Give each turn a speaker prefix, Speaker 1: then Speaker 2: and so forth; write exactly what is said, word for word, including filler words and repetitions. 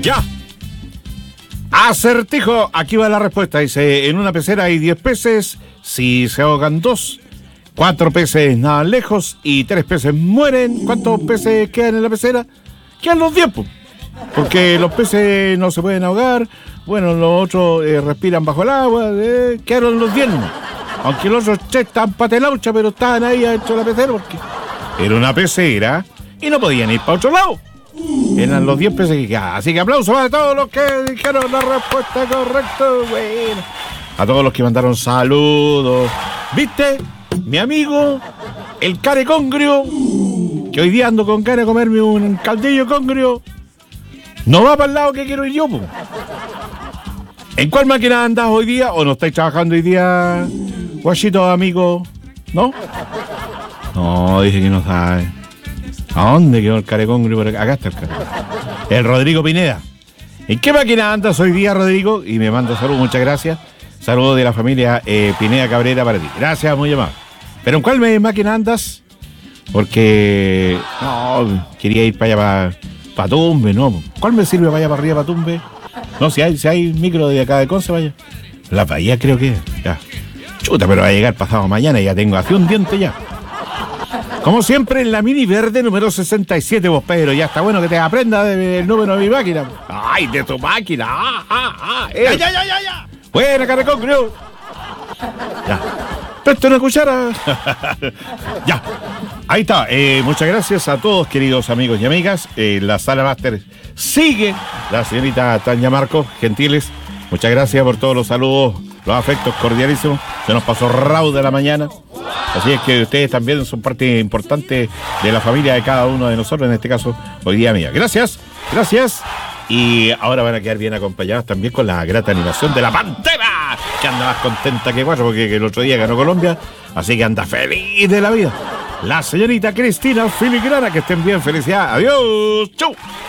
Speaker 1: Ya. Acertijo, aquí va la respuesta. Dice, en una pecera hay diez peces, si se ahogan dos, cuatro peces nadan lejos y tres peces mueren. ¿Cuántos peces quedan en la pecera? Quedan los diez, po. Porque los peces no se pueden ahogar, bueno, los otros eh, respiran bajo el agua, eh, quedaron los diez. Aunque los otros tres están patelaucha, pero estaban ahí adentro de la pecera porque era una pecera y no podían ir para otro lado. Eran los diez peces que quedaban. Así que aplausos para todos los que dijeron la respuesta correcta. Bueno, a todos los que mandaron saludos. ¿Viste? Mi amigo, el care congrio, que hoy día ando con cara de comerme un caldillo congrio, no va para el lado que quiero ir yo, po. ¿En cuál máquina andás hoy día? ¿O no estáis trabajando hoy día, guachito, amigo? ¿No? No, dije que no sabe. ¿A dónde quedó el carecongrio? Acá está el care. El Rodrigo Pineda. ¿En qué máquina andas hoy día, Rodrigo? Y me manda saludos, muchas gracias. Saludos de la familia eh, Pineda Cabrera para ti. Gracias, muy amable. ¿Pero en cuál máquina andas? Porque no, quería ir para allá, para, para Tumbe, ¿no? ¿Cuál me sirve para allá, para arriba, para Tumbe? No, si hay, si hay micro de acá de Conce, vaya. La Bahía creo que es, ya. Chuta, pero va a llegar pasado mañana y ya tengo hace un diente ya. Como siempre, en la Mini Verde número sesenta y siete, vos, Pedro. Ya está bueno que te aprenda del número de mi máquina. ¡Ay, de tu máquina! ¡Ah, ah, ah! Eh. ¡Ya, ya, ya, ya, ya! ¡Buena, Carecón, creo! Ya. Presto una cuchara. Ya. Ahí está. Eh, muchas gracias a todos, queridos amigos y amigas. Eh, la sala máster sigue. La señorita Tania Marcos, gentiles. Muchas gracias por todos los saludos, los afectos cordialísimos. Se nos pasó rauda la mañana. Así es que ustedes también son parte importante de la familia de cada uno de nosotros, en este caso, hoy día mía. Gracias, gracias. Y ahora van a quedar bien acompañados también con la grata animación de la Pantera, que anda más contenta que cuatro, porque el otro día ganó Colombia, así que anda feliz de la vida. La señorita Cristina Filigrana, que estén bien, felicidad. Adiós, chau.